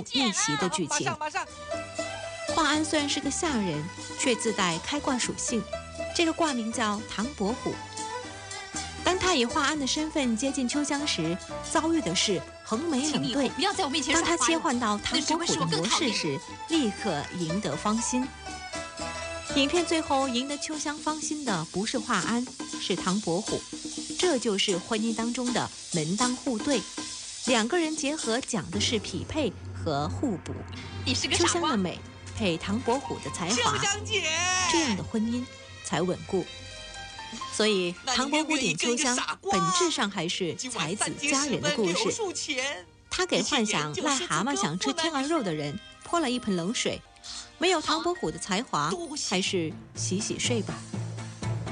逆袭的剧情。华安虽然是个下人，却自带开挂属性，这个挂名叫唐伯虎。当他以华安的身份接近秋香时，遭遇的是横眉冷对。 不要在我面前耍花样。 当他切换到唐伯虎的模式时，立刻赢得芳心。影片最后赢得秋香芳心的不是华安，是唐伯虎。这就是婚姻当中的门当户对，两个人结合讲的是匹配和互补。 你是个秋傻瓜。 香的美配唐伯虎的才华，这样的婚姻才稳固。所以唐伯虎点秋香本质上还是才子佳人的故事。他给幻想癞蛤蟆想吃天鹅肉的人泼了一盆冷水。没有唐伯虎的才华，还是洗洗睡吧。